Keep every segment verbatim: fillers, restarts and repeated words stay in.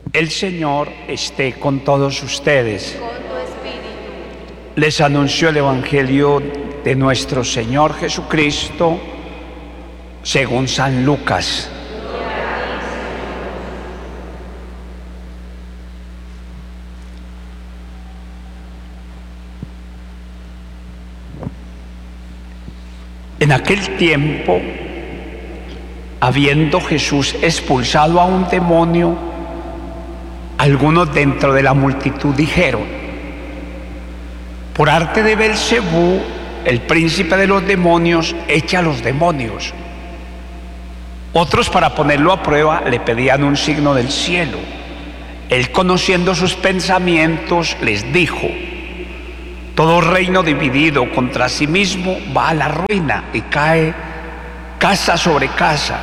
El Señor esté con todos ustedes. Con tu espíritu. Les anuncio el Evangelio de nuestro Señor Jesucristo según San Lucas. En aquel tiempo, habiendo Jesús expulsado a un demonio, algunos dentro de la multitud dijeron: por arte de Belcebú, el príncipe de los demonios, echa a los demonios. Otros, para ponerlo a prueba, le pedían un signo del cielo. Él, conociendo sus pensamientos, les dijo: todo reino dividido contra sí mismo va a la ruina y cae casa sobre casa.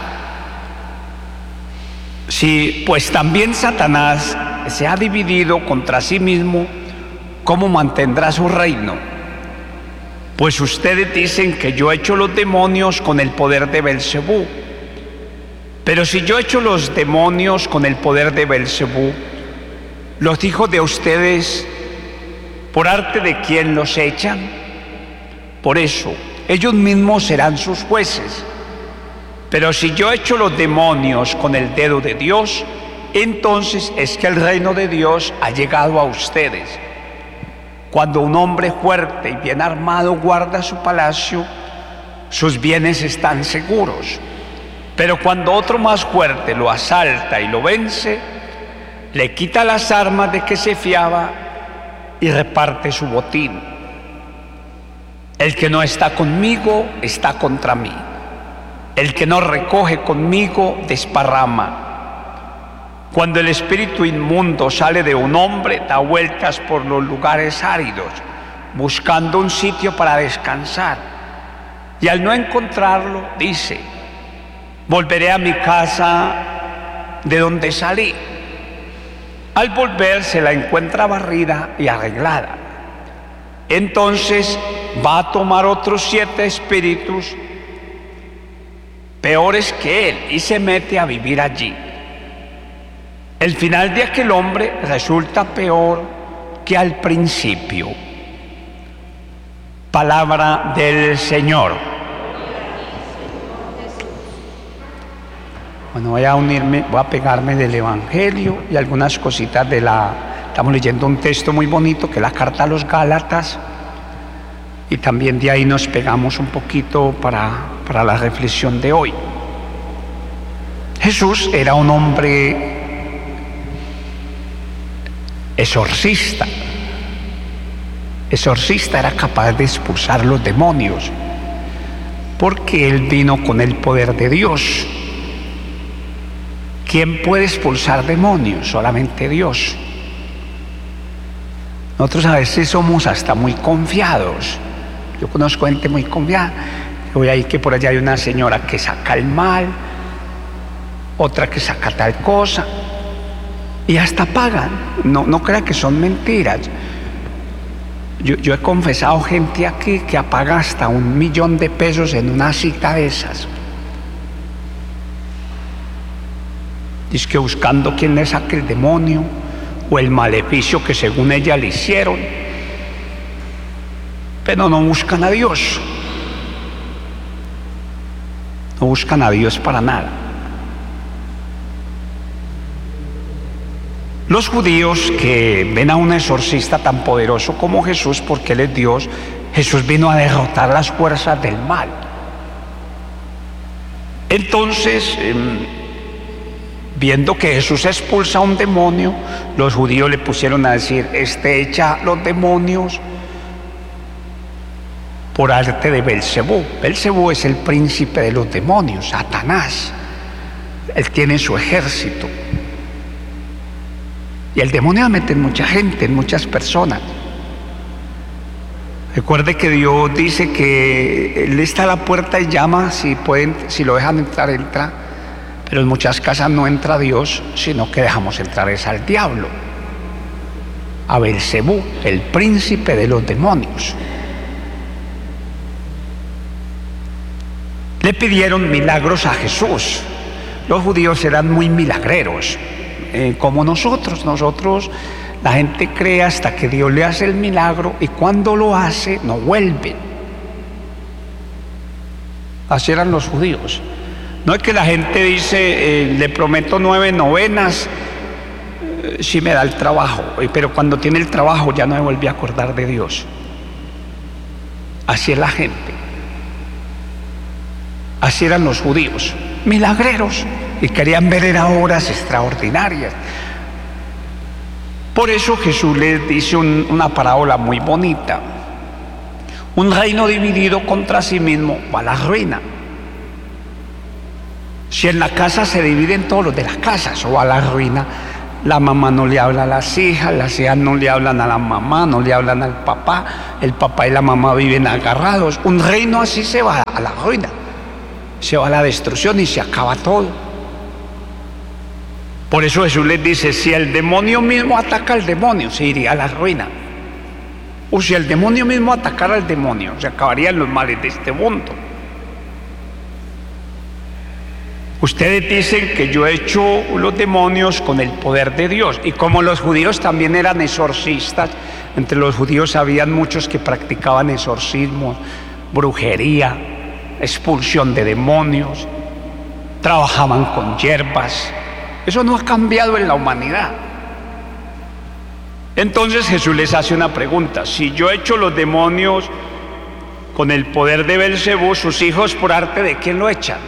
Si pues también Satanás se ha dividido contra sí mismo, ¿cómo mantendrá su reino? Pues ustedes dicen que yo echo los demonios con el poder de Belcebú. Pero si yo echo los demonios con el poder de Belcebú, los hijos de ustedes, ¿por arte de quién los echan? Por eso, ellos mismos serán sus jueces. Pero si yo echo los demonios con el dedo de Dios, entonces es que el reino de Dios ha llegado a ustedes. Cuando un hombre fuerte y bien armado guarda su palacio, sus bienes están seguros. Pero cuando otro más fuerte lo asalta y lo vence, le quita las armas de que se fiaba y reparte su botín. El que no está conmigo está contra mí. El que no recoge conmigo desparrama. Cuando el espíritu inmundo sale de un hombre, da vueltas por los lugares áridos, buscando un sitio para descansar. Y al no encontrarlo, dice: volveré a mi casa de donde salí. Al volver se la encuentra barrida y arreglada. Entonces va a tomar otros siete espíritus peores que él y se mete a vivir allí. El final de aquel hombre resulta peor que al principio. Palabra del Señor. Bueno, voy a unirme, voy a pegarme del Evangelio y algunas cositas de la... Estamos leyendo un texto muy bonito que es la carta a los Gálatas, y también de ahí nos pegamos un poquito para, para la reflexión de hoy. Jesús era un hombre exorcista. Exorcista, era capaz de expulsar los demonios, porque él vino con el poder de Dios. ¿Quién puede expulsar demonios? Solamente Dios. Nosotros a veces somos hasta muy confiados. Yo conozco gente muy confiada. Yo voy ahí que por allá hay una señora que saca el mal, otra que saca tal cosa, y hasta pagan. No, no crea que son mentiras. Yo, yo he confesado gente aquí que paga hasta un millón de pesos en una cita de esas. Dice que buscando quién le saque el demonio o el maleficio que según ella le hicieron, pero no buscan a Dios. No buscan a Dios para nada. Los judíos que ven a un exorcista tan poderoso como Jesús, porque Él es Dios, Jesús vino a derrotar las fuerzas del mal. Entonces, eh, viendo que Jesús expulsa a un demonio, los judíos le pusieron a decir: este echa los demonios por arte de Belcebú. Belcebú es el príncipe de los demonios, Satanás. Él tiene su ejército. Y el demonio mete en mucha gente, en muchas personas. Recuerde que Dios dice que Él está a la puerta y llama, si pueden, si lo dejan entrar, entra. Pero en muchas casas no entra Dios, sino que dejamos entrar es al diablo, a Belcebú, el príncipe de los demonios. Le pidieron milagros a Jesús. Los judíos eran muy milagreros. eh, como nosotros. Nosotros, la gente cree hasta que Dios le hace el milagro y cuando lo hace no vuelve. Así eran los judíos. No es que la gente dice, eh, le prometo nueve novenas eh, si me da el trabajo, pero cuando tiene el trabajo ya no me vuelve a acordar de Dios. Así es la gente. Así eran los judíos, milagreros, y querían ver era obras extraordinarias. Por eso Jesús les dice un, una parábola muy bonita. Un reino dividido contra sí mismo va a la ruina. Si en la casa se dividen todos los de la casa, eso va a la ruina. La mamá no le habla a las hijas, las hijas no le hablan a la mamá, no le hablan al papá, el papá y la mamá viven agarrados. Un reino así se va a la ruina, se va a la destrucción y se acaba todo. Por eso Jesús les dice, si el demonio mismo ataca al demonio, se iría a la ruina. O si el demonio mismo atacara al demonio, se acabarían los males de este mundo. Ustedes dicen que yo he hecho los demonios con el poder de Dios. Y como los judíos también eran exorcistas, entre los judíos habían muchos que practicaban exorcismos, brujería, expulsión de demonios, trabajaban con hierbas. Eso no ha cambiado en la humanidad. Entonces Jesús les hace una pregunta: si yo he hecho los demonios con el poder de Belcebú, sus hijos por arte de quién lo echan.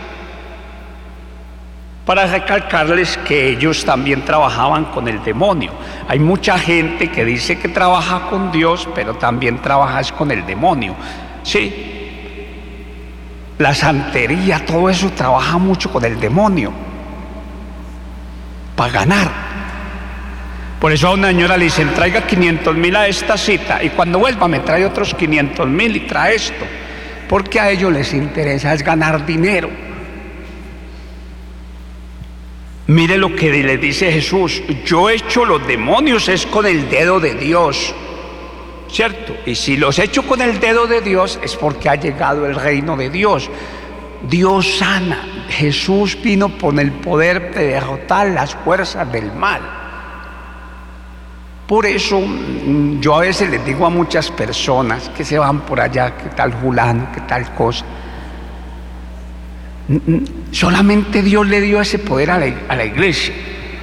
Para recalcarles que ellos también trabajaban con el demonio. Hay mucha gente que dice que trabaja con Dios, pero también trabaja con el demonio. Sí, la santería, todo eso trabaja mucho con el demonio para ganar. Por eso a una señora le dicen: traiga quinientos mil a esta cita, y cuando vuelva me trae otros quinientos mil y trae esto, porque a ellos les interesa es ganar dinero. Mire lo que le dice Jesús: yo he hecho los demonios es con el dedo de Dios, ¿cierto? Y si los he hecho con el dedo de Dios es porque ha llegado el reino de Dios. Dios sana. Jesús vino con el poder de derrotar las fuerzas del mal. Por eso yo a veces les digo a muchas personas que se van por allá, que tal fulano, que tal cosa. Solamente Dios le dio ese poder a la, a la iglesia.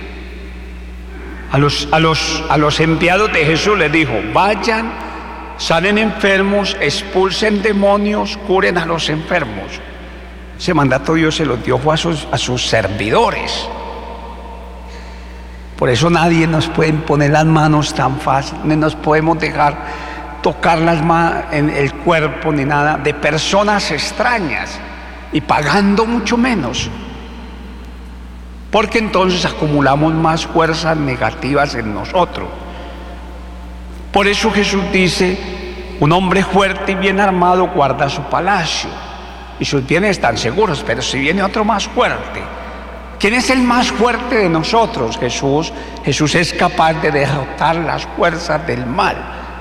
A los, a, los, a los enviados de Jesús les dijo: vayan, sanen enfermos, expulsen demonios, curen a los enfermos. Ese mandato Dios se lo dio a sus, a sus servidores. Por eso nadie nos puede poner las manos tan fácil, ni nos podemos dejar tocar las manos en el cuerpo ni nada de personas extrañas, y pagando mucho menos, porque entonces acumulamos más fuerzas negativas en nosotros. Por eso Jesús dice: un hombre fuerte y bien armado guarda su palacio y sus bienes están seguros, pero si viene otro más fuerte, ¿quién es el más fuerte de nosotros? Jesús. Jesús es capaz de derrotar las fuerzas del mal,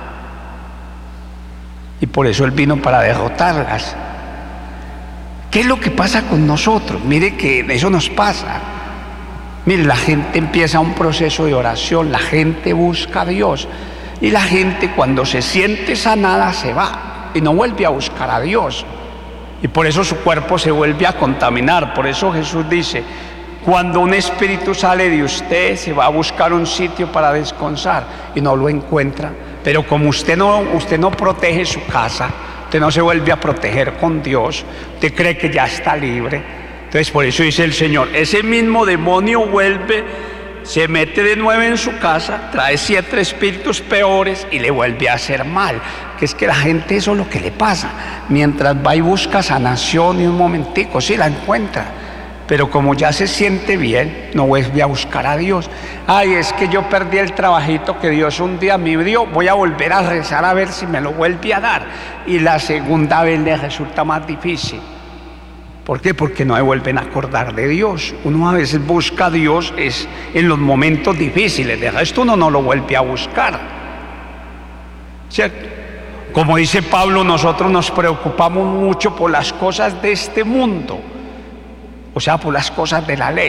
y por eso Él vino para derrotarlas. ¿Qué es lo que pasa con nosotros? Mire que eso nos pasa. Mire, la gente empieza un proceso de oración, la gente busca a Dios, y la gente cuando se siente sanada se va y no vuelve a buscar a Dios, y por eso su cuerpo se vuelve a contaminar. Por eso Jesús dice: cuando un espíritu sale de usted, se va a buscar un sitio para descansar y no lo encuentra. Pero como usted no, usted no protege su casa, usted no se vuelve a proteger con Dios, usted cree que ya está libre. Entonces por eso dice el Señor: ese mismo demonio vuelve, se mete de nuevo en su casa, trae siete espíritus peores y le vuelve a hacer mal. Que es que la gente, eso es lo que le pasa. Mientras va y busca sanación y un momentico, sí la encuentra, pero como ya se siente bien, no vuelve a buscar a Dios. Ay, es que yo perdí el trabajito que Dios un día me dio, voy a volver a rezar a ver si me lo vuelve a dar. Y la segunda vez le resulta más difícil. ¿Por qué? Porque no se vuelven a acordar de Dios. Uno a veces busca a Dios es en los momentos difíciles, de resto uno no lo vuelve a buscar, ¿cierto? Como dice Pablo, nosotros nos preocupamos mucho por las cosas de este mundo, o sea, por las cosas de la ley.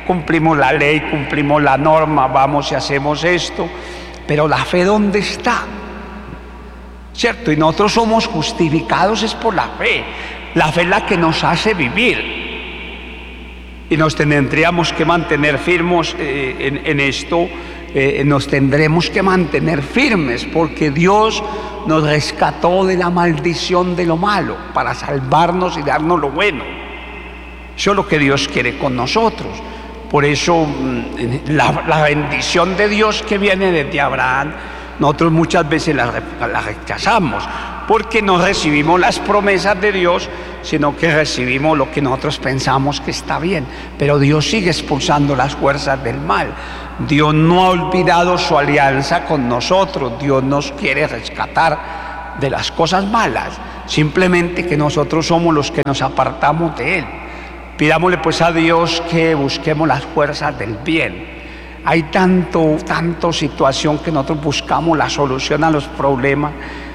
cumplimos la ley, cumplimos la norma, vamos y hacemos esto, pero la fe, ¿dónde está? ¿Cierto? Y nosotros somos justificados es por la fe. La fe es la que nos hace vivir. Y nos tendríamos que mantener firmes eh, en, en esto, eh, nos tendremos que mantener firmes, porque Dios nos rescató de la maldición de lo malo, para salvarnos y darnos lo bueno. Eso es lo que Dios quiere con nosotros. Por eso la, la bendición de Dios que viene desde Abraham, nosotros muchas veces la, la rechazamos, porque no recibimos las promesas de Dios, sino que recibimos lo que nosotros pensamos que está bien. Pero Dios sigue expulsando las fuerzas del mal. Dios no ha olvidado su alianza con nosotros. Dios nos quiere rescatar de las cosas malas, simplemente que nosotros somos los que nos apartamos de Él. Pidámosle pues a Dios que busquemos las fuerzas del bien. Hay tanto, tanto situación que nosotros buscamos la solución a los problemas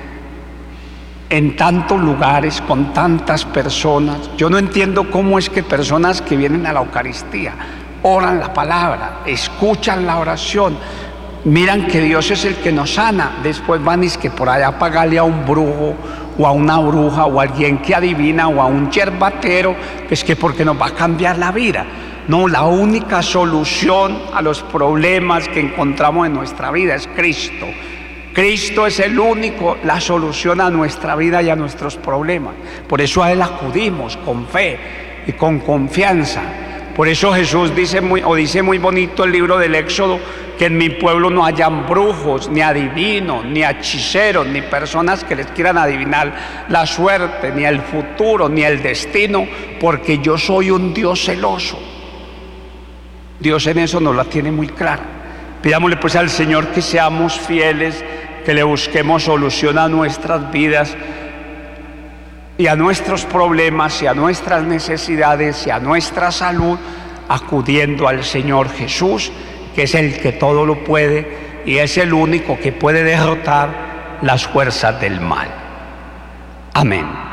en tantos lugares, con tantas personas. Yo no entiendo cómo es que personas que vienen a la Eucaristía, oran la palabra, escuchan la oración, miran que Dios es el que nos sana, después van y es que por allá a pagarle a un brujo o a una bruja o a alguien que adivina o a un yerbatero, que es que porque nos va a cambiar la vida. No, la única solución a los problemas que encontramos en nuestra vida es Cristo. Cristo es el único, la solución a nuestra vida y a nuestros problemas. Por eso a Él acudimos con fe y con confianza. Por eso Jesús dice muy, o dice muy bonito el libro del Éxodo, que en mi pueblo no hayan brujos, ni adivinos, ni hechiceros, ni personas que les quieran adivinar la suerte, ni el futuro, ni el destino, porque yo soy un Dios celoso. Dios en eso nos la tiene muy clara. Pidámosle pues al Señor que seamos fieles, que le busquemos solución a nuestras vidas y a nuestros problemas y a nuestras necesidades y a nuestra salud, acudiendo al Señor Jesús, que es el que todo lo puede y es el único que puede derrotar las fuerzas del mal. Amén.